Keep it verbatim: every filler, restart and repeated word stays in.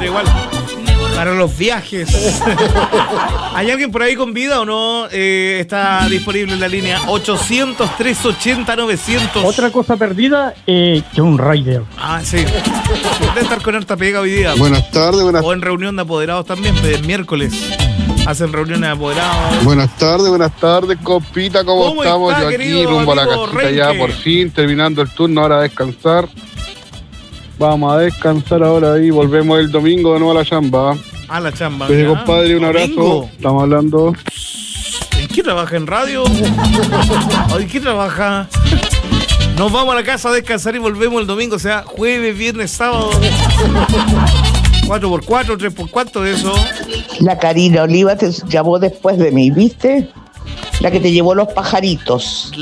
pero igual. Para los viajes. ¿Hay alguien por ahí con vida o no? Eh, está disponible en la línea ochocientos, trescientos ochenta, novecientos. Otra cosa perdida, eh, John Ryder. Ah, sí. Debe estar con harta pega hoy día. Buenas tardes, buenas O en reunión de apoderados también, pues, el miércoles. Hacen reuniones de apoderados. Buenas tardes, buenas tardes, compita, ¿cómo, ¿Cómo estamos? está, Yo aquí querido rumbo a la amigo casita Renque? ya por fin, terminando el turno, ahora a descansar. Vamos a descansar ahora y volvemos el domingo de nuevo a la chamba. A la chamba. Oye, ya. compadre, un abrazo. Domingo. Estamos hablando. ¿En qué trabaja? ¿En radio? ¿En qué trabaja? Nos vamos a la casa a descansar y volvemos el domingo, o sea, jueves, viernes, sábado. cuatro por cuatro, tres por cuatro de eso. La Karina Oliva te llamó después de mí, ¿viste? La que te llevó los pajaritos.